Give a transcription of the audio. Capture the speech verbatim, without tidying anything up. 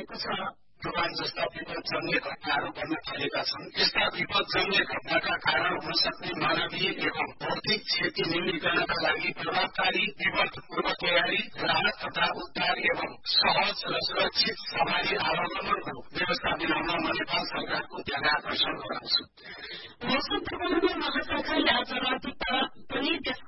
भएको छ। तूफान जस्ता विपदजन्य घटनाहरू बन्न थालेका छन्। यस्ता विपदजन्य घटनाका कारण हुन सक्ने मानवीय एवं भौतिक क्षति न्यूनीकरणका लागि प्रभावकारी विपद पूर्व तयारी, राहत तथा उद्धार एवं सहज र सुरक्षित सवारी आवागमनको व्यवस्था बनाउन म नेपाल सरकारको ध्यान आकर्षण गराउँछु। मौसम पूर्वानुमान महाशाखाले आज राज्यका पनि